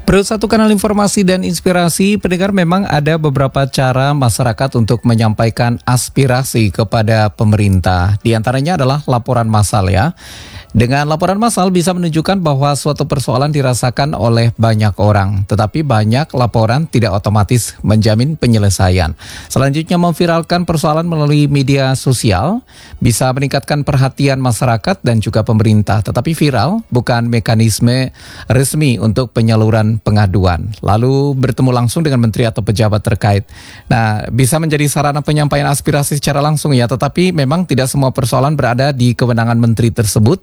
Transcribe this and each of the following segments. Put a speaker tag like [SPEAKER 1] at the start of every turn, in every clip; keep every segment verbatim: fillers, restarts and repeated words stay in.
[SPEAKER 1] Perlu satu kanal informasi dan inspirasi, pendengar, memang ada beberapa cara masyarakat untuk menyampaikan aspirasi kepada pemerintah. Di antaranya adalah laporan massal ya. Dengan laporan massal bisa menunjukkan bahwa suatu persoalan dirasakan oleh banyak orang, tetapi banyak laporan tidak otomatis menjamin penyelesaian. Selanjutnya, memviralkan persoalan melalui media sosial bisa meningkatkan perhatian masyarakat dan juga pemerintah, tetapi viral bukan mekanisme resmi untuk penyaluran pengaduan. Lalu bertemu langsung dengan menteri atau pejabat terkait. Nah, bisa menjadi sarana penyampaian aspirasi secara langsung ya, tetapi memang tidak semua persoalan berada di kewenangan menteri tersebut.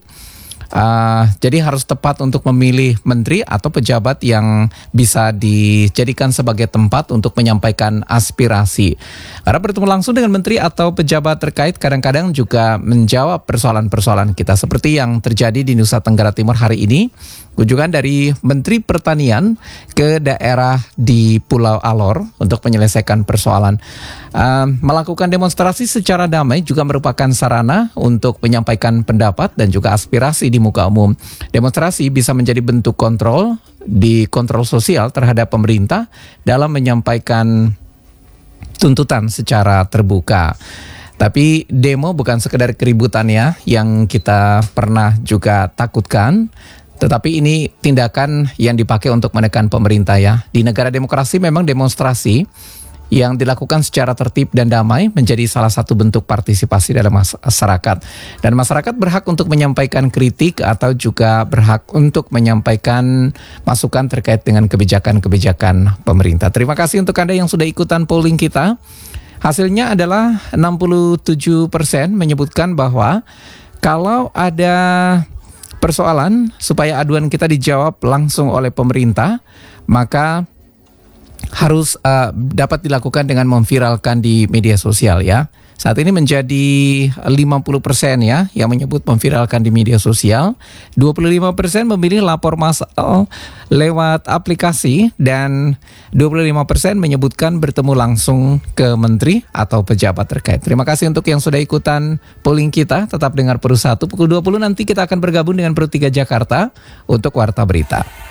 [SPEAKER 1] Uh, jadi harus tepat untuk memilih menteri atau pejabat yang bisa dijadikan sebagai tempat untuk menyampaikan aspirasi. Karena bertemu langsung dengan menteri atau pejabat terkait kadang-kadang juga menjawab persoalan-persoalan kita. Seperti yang terjadi di Nusa Tenggara Timur hari ini, kunjungan dari Menteri Pertanian ke daerah di Pulau Alor untuk menyelesaikan persoalan. Uh, melakukan demonstrasi secara damai juga merupakan sarana untuk menyampaikan pendapat dan juga aspirasi di muka umum. Demonstrasi bisa menjadi bentuk kontrol di kontrol sosial terhadap pemerintah dalam menyampaikan tuntutan secara terbuka. Tapi demo bukan sekedar keributan ya yang kita pernah juga takutkan, tetapi ini tindakan yang dipakai untuk menekan pemerintah ya. Di negara demokrasi memang demonstrasi yang dilakukan secara tertib dan damai menjadi salah satu bentuk partisipasi dalam masyarakat. Dan masyarakat berhak untuk menyampaikan kritik atau juga berhak untuk menyampaikan masukan terkait dengan kebijakan-kebijakan pemerintah. Terima kasih untuk Anda yang sudah ikutan polling kita. Hasilnya adalah enam puluh tujuh persen menyebutkan bahwa kalau ada persoalan supaya aduan kita dijawab langsung oleh pemerintah, maka harus uh, dapat dilakukan dengan memviralkan di media sosial ya. Saat ini menjadi lima puluh persen ya yang menyebut memviralkan di media sosial, dua puluh lima persen memilih lapor massal lewat aplikasi, dan dua puluh lima persen menyebutkan bertemu langsung ke menteri atau pejabat terkait. Terima kasih untuk yang sudah ikutan polling kita. Tetap dengar Peru satu pukul dua puluh, nanti kita akan bergabung dengan Peru tiga Jakarta untuk Warta Berita.